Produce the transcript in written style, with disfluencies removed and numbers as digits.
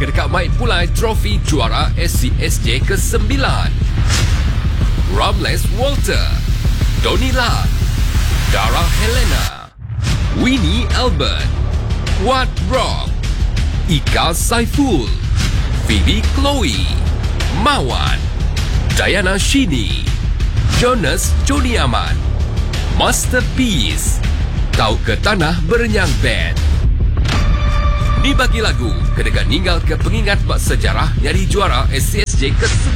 kedekat Mike Pulai trofi juara SCSJ ke-9. Ramles Walter, Donila, Dara Helena, Winnie Albert, Wat Rock, Ika Saiful, Phoebe Chloe, Mawan, Diana Shini, Jonas Joni Ahmad, Masterpiece, Kau ke Tanah Berenyang Band. Dibagi lagu kedekat ninggal ke pengingat bak sejarah nyari juara SCSJ ke-9.